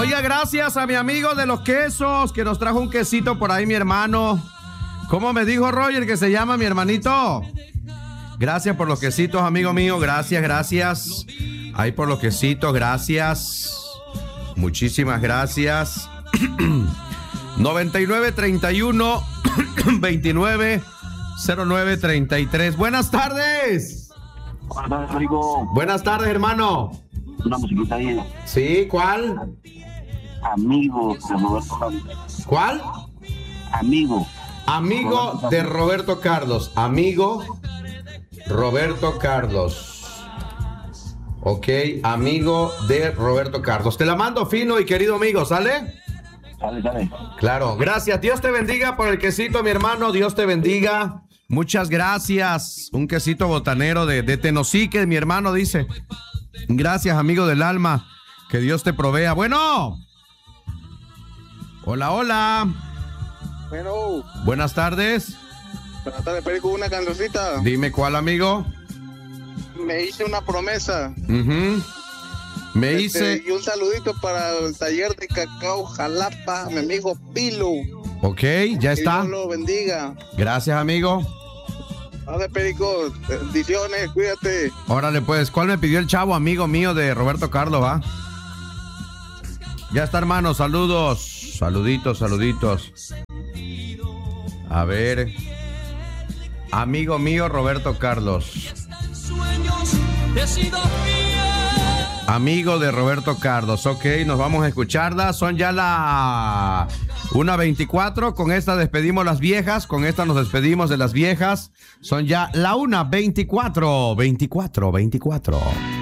Oiga, gracias a mi amigo de los quesos que nos trajo un quesito por ahí, mi hermano. ¿Cómo me dijo Roger que se llama mi hermanito? Gracias por los quesitos, amigo mío. Gracias. Ahí por los quesitos, gracias. Muchísimas gracias. 9931 29 09 33. Buenas tardes. Buenas tardes, amigo. Buenas tardes, hermano. Una musiquita ahí. Sí, ¿cuál? Amigo de Roberto Carlos. ¿Cuál? Amigo de Roberto Carlos. Amigo Roberto Carlos. Ok, amigo de Roberto Carlos. Te la mando fino y querido amigo, ¿sale? Sale. Claro, gracias. Dios te bendiga por el quesito, mi hermano. Dios te bendiga. Muchas gracias. Un quesito botanero de Tenosique, mi hermano dice. Gracias, amigo del alma. Que Dios te provea. Bueno. Hola. Bueno. Buenas tardes. Buenas tardes, Perico, una cancioncita. Dime cuál, amigo. Me hice una promesa. Me hice... Y un saludito para el taller de cacao Jalapa, mi amigo Pilo. Ok, ya está. Que Dios lo bendiga. Gracias, amigo. Dale, Perico, bendiciones, cuídate. Órale, pues, ¿cuál me pidió el chavo, amigo mío de Roberto Carlos, va? Ya está, hermano, saludos. Saluditos. A ver. Amigo mío, Roberto Carlos. Amigo de Roberto Carlos, ok, nos vamos a escucharla. Son ya la 1:24. Con esta despedimos las viejas. Con esta nos despedimos de las viejas. Son ya la 1:24. 24.